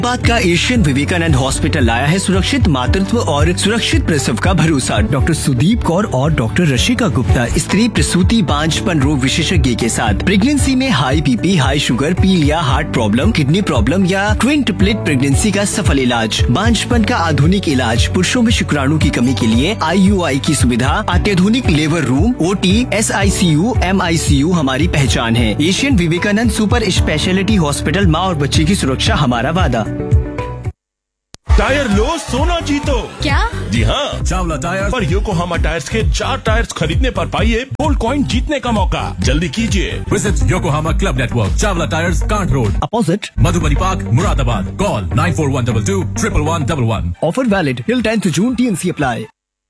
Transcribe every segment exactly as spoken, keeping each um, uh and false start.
बात का Asian Vivekananda hospital लाया है सुरक्षित मातृत्व और सुरक्षित प्रसव का भरोसा। डॉक्टर सुदीप कौर और डॉक्टर रशिका गुप्ता स्त्री प्रसूति बांझपन रोग विशेषज्ञ के साथ प्रेगनेंसी में हाई बीपी, हाई शुगर, पीलिया, हार्ट प्रॉब्लम, किडनी प्रॉब्लम या ट्विन ट्रिपलेट प्रेगनेंसी का सफल इलाज। बांझपन का आधुनिक इलाज, पुरुषों में शुक्राणु की कमी के लिए आई यू आई की सुविधा, अत्याधुनिक labour room, O T, S I C you, M I C you हमारी पहचान है। Asian Vivekananda super speciality hospital, माँ और बच्चे की सुरक्षा हमारा वादा। टायर लो, सोना जीतो। क्या? जी हाँ, चावला टायर पर योकोहामा टायर्स के चार टायर्स खरीदने पर पाइए गोल्ड कॉइन जीतने का मौका। जल्दी कीजिए। Visit Yokohama club network, Chawla tyres, can't road, opposite Madhubani park, Moradabad. Call nine four one two to triple one double one. Offer valid till tenth June, T N C apply.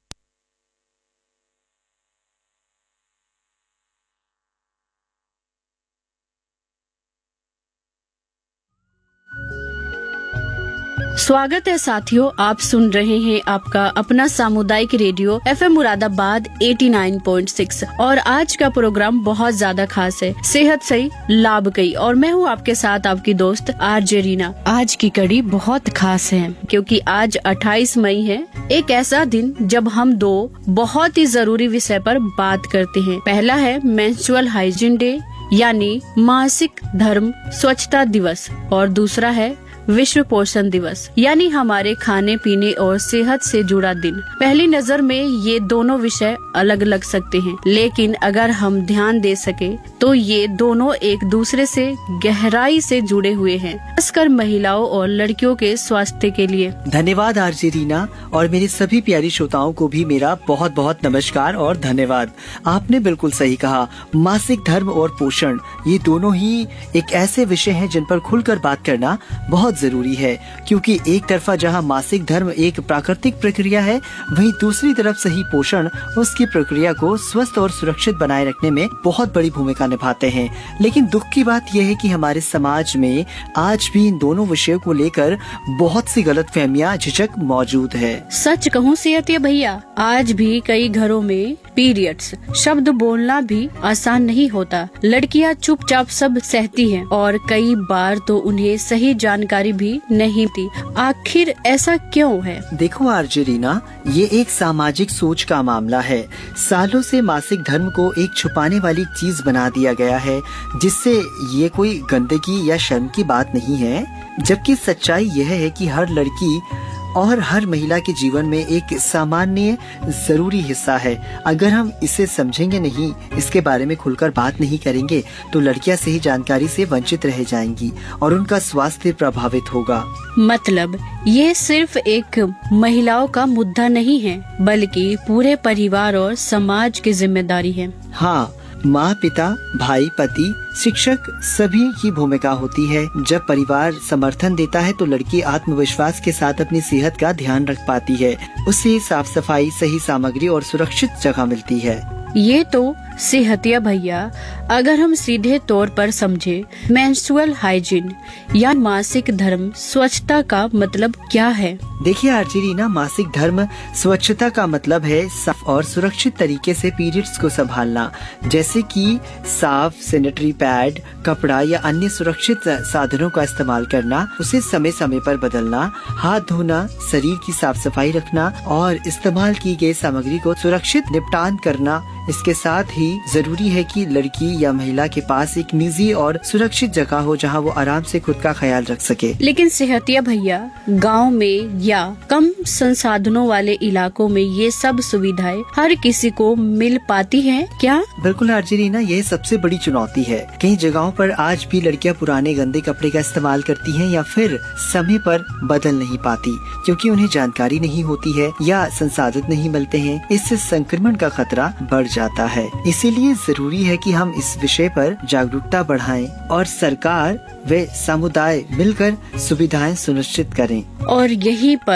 स्वागत है साथियों, आप सुन रहे हैं आपका अपना सामुदायिक radio F M Moradabad eighty nine point six और आज का प्रोग्राम बहुत ज्यादा खास है। सेहत सही लाभ कई और मैं हूँ आपके साथ आपकी दोस्त आरजे रीना। आज की कड़ी बहुत खास है क्योंकि आज अट्ठाईस मई है, एक ऐसा दिन जब हम दो बहुत ही जरूरी विषय पर बात करते हैं। पहला है मेंस्ट्रुअल हाइजीन डे यानी मासिक धर्म स्वच्छता दिवस और दूसरा है विश्व पोषण दिवस यानी हमारे खाने पीने और सेहत से जुड़ा दिन। पहली नजर में ये दोनों विषय अलग लग सकते हैं, लेकिन अगर हम ध्यान दे सके तो ये दोनों एक दूसरे से गहराई से जुड़े हुए हैं, खासकर महिलाओं और लड़कियों के स्वास्थ्य के लिए। धन्यवाद आरजे रीना और मेरे सभी प्यारी श्रोताओं को भी मेरा बहुत बहुत नमस्कार और धन्यवाद। आपने बिल्कुल सही कहा, मासिक धर्म और पोषण ये दोनों ही एक ऐसे विषय हैं जिन पर खुलकर बात करना बहुत जरूरी है, क्योंकि एक तरफा जहां मासिक धर्म एक प्राकृतिक प्रक्रिया है, वहीं दूसरी तरफ सही पोषण उसकी प्रक्रिया को स्वस्थ और सुरक्षित बनाए रखने में बहुत बड़ी भूमिका निभाते हैं। लेकिन दुख की बात यह है कि हमारे समाज में आज भी इन दोनों विषयों को लेकर बहुत सी गलतफहमियां, झिझक मौजूद है। सच कहूँ सेहतिया भैया, आज भी कई घरों में पीरियड्स शब्द बोलना भी आसान नहीं होता। लड़कियां चुपचाप सब सहती हैं और कई बार तो उन्हें सही जानकारी भी नहीं थी। आखिर ऐसा क्यों है? देखो आरजे रीना, ये एक सामाजिक सोच का मामला है। सालों से मासिक धर्म को एक छुपाने वाली चीज बना दिया गया है, जिससे ये कोई गंदगी या शर्म की बात नहीं है, जबकि सच्चाई यह है कि हर लड़की और हर महिला के जीवन में एक सामान्य जरूरी हिस्सा है। अगर हम इसे समझेंगे नहीं, इसके बारे में खुलकर बात नहीं करेंगे, तो लड़कियां सही जानकारी से वंचित रह जाएंगी और उनका स्वास्थ्य प्रभावित होगा। मतलब ये सिर्फ एक महिलाओं का मुद्दा नहीं है, बल्कि पूरे परिवार और समाज की जिम्मेदारी है। हाँ, माँ, पिता, भाई, पति, शिक्षक सभी की भूमिका होती है। जब परिवार समर्थन देता है तो लड़की आत्मविश्वास के साथ अपनी सेहत का ध्यान रख पाती है। उसे साफ सफाई, सही सामग्री और सुरक्षित जगह मिलती है। ये तो सेहतिया भैया, अगर हम सीधे तौर पर समझे, मेंस्ट्रुअल हाइजीन या मासिक धर्म स्वच्छता का मतलब क्या है? देखिए आरजे रीना, मासिक धर्म स्वच्छता का मतलब है साफ और सुरक्षित तरीके से पीरियड्स को संभालना, जैसे कि साफ सैनिटरी पैड, कपड़ा या अन्य सुरक्षित साधनों का इस्तेमाल करना, उसे समय समय पर बदलना, हाथ धोना, शरीर की साफ सफाई रखना और इस्तेमाल की गई सामग्री को सुरक्षित निपटान करना। इसके साथ ही जरूरी है कि लड़की या महिला के पास एक निजी और सुरक्षित जगह हो जहां वो आराम से खुद का ख्याल रख सके। लेकिन सेहतिया भैया, गांव में या कम संसाधनों वाले इलाकों में ये सब सुविधाएं हर किसी को मिल पाती हैं क्या? बिल्कुल आरजे रीना, ये सबसे बड़ी चुनौती है। कई जगहों पर आज भी लड़कियां पुराने गंदे कपड़े का इस्तेमाल करती हैं या फिर समय पर बदल नहीं पाती, क्योंकि उन्हें जानकारी नहीं होती है या संसाधन नहीं मिलते हैं। इससे संक्रमण का खतरा बढ़ जाता है। इसीलिए जरूरी है कि हम इस विषय पर जागरूकता बढ़ाएं और सरकार व समुदाय मिलकर सुविधाएं सुनिश्चित करें। और यहीं पर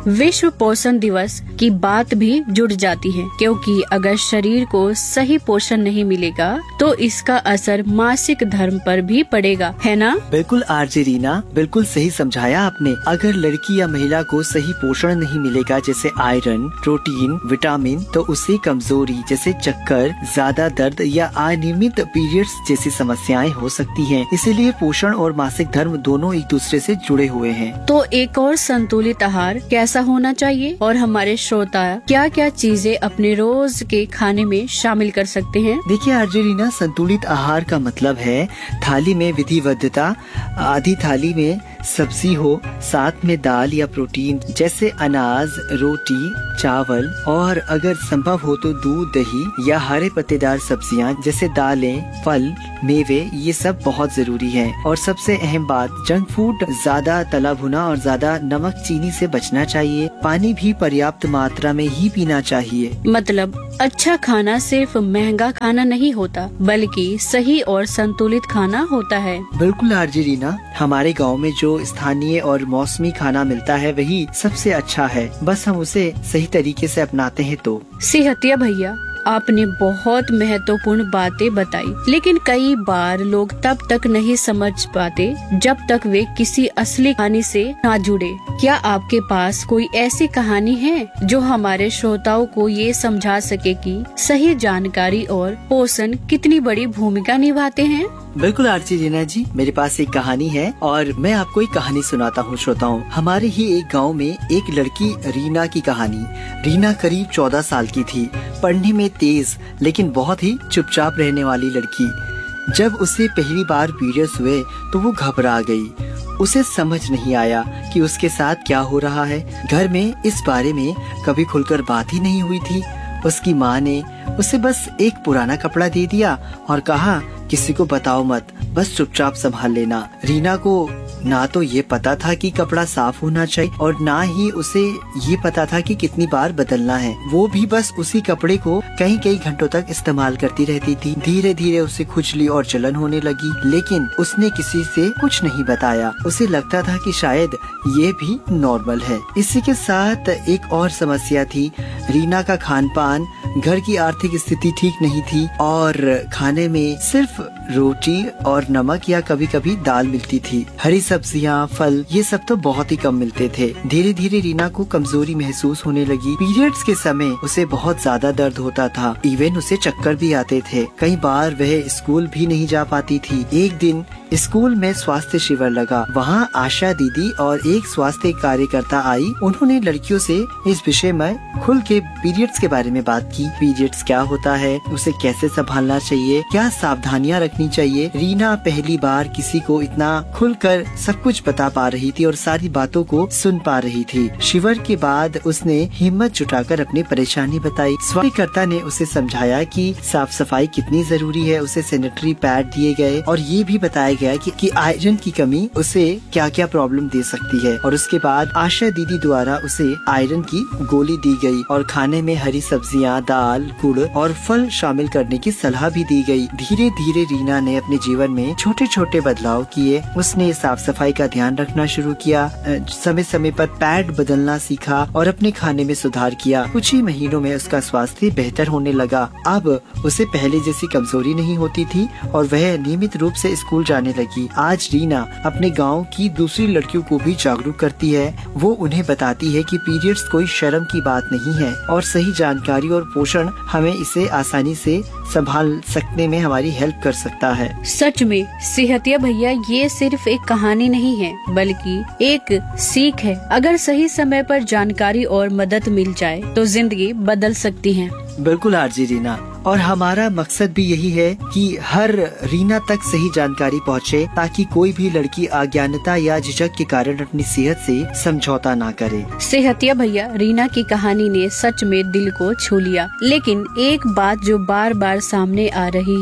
विश्व पोषण दिवस की बात भी जुड़ जाती है, क्योंकि अगर शरीर को सही पोषण नहीं मिलेगा तो इसका असर मासिक धर्म पर भी पड़ेगा, है ना? बिल्कुल आरजे रीना, बिल्कुल सही समझाया आपने। अगर लड़की या महिला को सही पोषण नहीं मिलेगा, जैसे आयरन, प्रोटीन, विटामिन, तो उसे कमजोरी जैसे चक्कर, ज्यादा दर्द या अनियमित पीरियड्स जैसी समस्याएं हो सकती हैं। इसीलिए पोषण और मासिक धर्म दोनों एक दूसरे से जुड़े हुए हैं। तो एक और संतुलित आहार कैसा होना चाहिए और हमारे श्रोता क्या क्या चीजें अपने रोज के खाने में शामिल कर सकते हैं? देखिए आरजे रीना, संतुलित आहार का मतलब है थाली में विधिवद्धता, आधी थाली में सब्जी हो, साथ में दाल या प्रोटीन जैसे अनाज, रोटी, चावल, और अगर संभव हो तो दूध, दही या हरे पत्तेदार सब्जियां जैसे दालें, फल, मेवे, ये सब बहुत जरूरी है। और सबसे अहम बात, जंक फूड, ज्यादा तला भुना और ज्यादा नमक चीनी से बचना चाहिए। पानी भी पर्याप्त मात्रा में ही पीना चाहिए। मतलब अच्छा खाना सिर्फ महंगा खाना नहीं होता, बल्कि सही और संतुलित खाना होता है। बिल्कुल आरजे रीना, हमारे गांव में जो स्थानीय और मौसमी खाना मिलता है वही सबसे अच्छा है, बस हम उसे सही तरीके से अपनाते हैं तो। सेहतिया भैया, आपने बहुत महत्वपूर्ण बातें बताई, लेकिन कई बार लोग तब तक नहीं समझ पाते जब तक वे किसी असली कहानी से ना जुड़े। क्या आपके पास कोई ऐसी कहानी है जो हमारे श्रोताओं को ये समझा सके कि सही जानकारी और पोषण कितनी बड़ी भूमिका निभाते हैं? बिल्कुल आरती रीना जी, मेरे पास एक कहानी है और मैं आपको एक कहानी सुनाता हूँ श्रोताओं। हमारे ही एक गांव में एक लड़की रीना की कहानी। रीना करीब चौदह साल की थी, पढ़ने में तेज लेकिन बहुत ही चुपचाप रहने वाली लड़की। जब उसे पहली बार पीरियड्स हुए तो वो घबरा गई। उसे समझ नहीं आया कि उसके साथ क्या हो रहा है। घर में इस बारे में कभी खुलकर बात ही नहीं हुई थी। उसकी माँ ने उसे बस एक पुराना कपड़ा दे दिया और कहा, किसी को बताओ मत, बस चुपचाप संभाल लेना। रीना को ना तो ये पता था कि कपड़ा साफ होना चाहिए और ना ही उसे ये पता था कि कितनी बार बदलना है। वो भी बस उसी कपड़े को कई कई घंटों तक इस्तेमाल करती रहती थी। धीरे धीरे उसे खुजली और जलन होने लगी, लेकिन उसने किसी से कुछ नहीं बताया। उसे लगता था कि शायद ये भी नॉर्मल है। इसी के साथ एक और समस्या थी, रीना का खान पान। घर की आर्थिक स्थिति ठीक नहीं थी और खाने में सिर्फ रोटी और नमक या कभी कभी दाल मिलती थी। हरी सब्जियां, फल, ये सब तो बहुत ही कम मिलते थे। धीरे धीरे रीना को कमजोरी महसूस होने लगी। पीरियड्स के समय उसे बहुत ज्यादा दर्द होता था, इवन उसे चक्कर भी आते थे। कई बार वह स्कूल भी नहीं जा पाती थी। एक दिन स्कूल में स्वास्थ्य शिविर लगा। वहाँ आशा दीदी और एक स्वास्थ्य कार्यकर्ता आई। उन्होंने लड़कियों से इस विषय में खुल के पीरियड्स के बारे में बात की। पीरियड्स क्या होता है, उसे कैसे संभालना चाहिए, क्या सावधानियाँ रखनी चाहिए। रीना पहली बार किसी को इतना खुलकर सब कुछ बता पा रही थी और सारी बातों को सुन पा रही थी। शिविर के बाद उसने हिम्मत जुटाकर अपनी परेशानी बताई। स्वास्थ्यकर्ता ने उसे समझाया कि साफ सफाई कितनी जरूरी है। उसे सैनिटरी पैड दिए गए और ये भी बताया गया कि, कि आयरन की कमी उसे क्या क्या प्रॉब्लम दे सकती है। और उसके बाद आशा दीदी द्वारा उसे आयरन की गोली दी गई और खाने में हरी सब्जियां, दाल, गुड़ और फल शामिल करने की सलाह भी दी गई। धीरे धीरे रीना ने अपने जीवन में छोटे छोटे बदलाव किए। उसने साफ सफाई का ध्यान रखना शुरू किया, समय समय पर पैड बदलना सीखा और अपने खाने में सुधार किया। कुछ ही महीनों में उसका स्वास्थ्य बेहतर होने लगा। अब उसे पहले जैसी कमजोरी नहीं होती थी और वह नियमित रूप से स्कूल जाने लगी। आज रीना अपने गांव की दूसरी लड़कियों को भी जागरूक करती है। वो उन्हें बताती है कि पीरियड्स कोई शर्म की बात नहीं है और सही जानकारी और पोषण हमें इसे आसानी से संभाल सकने में हमारी हेल्प कर सकता है। सच में सेहतिया भैया, ये सिर्फ एक कहानी नहीं है बल्कि एक सीख है। अगर सही समय पर जानकारी और मदद मिल जाए तो जिंदगी बदल सकती है। बिल्कुल आरजी रीना, और हमारा मकसद भी यही है कि हर रीना तक सही जानकारी पहुंचे ताकि कोई भी लड़की अज्ञानता या झिझक के कारण अपनी सेहत से समझौता ना करे। सेहतिया भैया, रीना की कहानी ने सच में दिल को छू लिया, लेकिन एक बात जो बार बार सामने आ रही है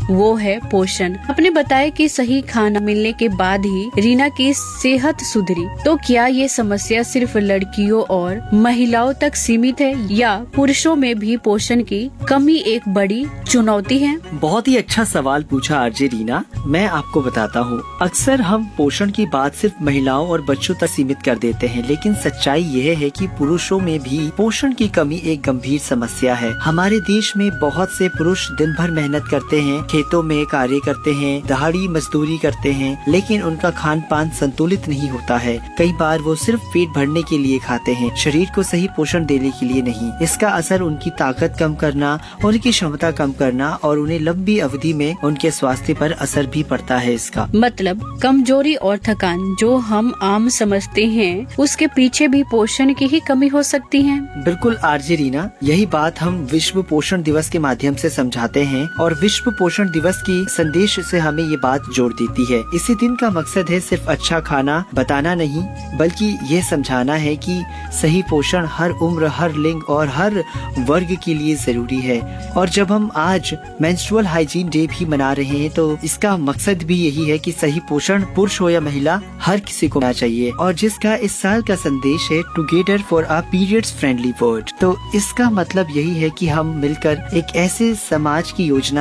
वो है पोषण। आपने बताया कि सही खाना मिलने के बाद ही रीना की सेहत सुधरी। तो क्या ये समस्या सिर्फ लड़कियों और महिलाओं तक सीमित है या पुरुषों में भी पोषण की कमी एक बड़ी चुनौती है? बहुत ही अच्छा सवाल पूछा आरजे रीना। मैं आपको बताता हूँ, अक्सर हम पोषण की बात सिर्फ महिलाओं और बच्चों तक सीमित कर देते हैं, लेकिन सच्चाई यह है कि पुरुषों में भी पोषण की कमी एक गंभीर समस्या है। हमारे देश में बहुत से पुरुष दिन भर मेहनत करते हैं, खेतों में कार्य करते हैं, दहाड़ी मजदूरी करते हैं, लेकिन उनका खान पान संतुलित नहीं होता है। कई बार वो सिर्फ पेट भरने के लिए खाते हैं, शरीर को सही पोषण देने के लिए नहीं। इसका असर उनकी ताकत कम करना, उनकी क्षमता कम करना और उन्हें लंबी अवधि में उनके स्वास्थ्य पर असर भी पड़ता है। इसका मतलब कमजोरी और थकान जो हम आम समझते हैं, उसके पीछे भी पोषण की ही कमी हो सकती है। बिल्कुल आरजे रीना, यही बात हम विश्व पोषण दिवस के माध्यम से समझाते हैं और विश्व पोषण दिवस की संदेश से हमें ये बात जोड़ देती है। इसी दिन का मकसद है सिर्फ अच्छा खाना बताना नहीं, बल्कि ये समझाना है कि सही पोषण हर उम्र, हर लिंग और हर वर्ग के लिए जरूरी है। और जब हम आज मेंस्ट्रुअल हाइजीन डे भी मना रहे हैं, तो इसका मकसद भी यही है कि सही पोषण पुरुष हो या महिला, हर किसी को मिलना चाहिए। और जिसका इस साल का संदेश है together for a periods friendly world. तो इसका मतलब यही है कि हम मिलकर एक ऐसे समाज की योजना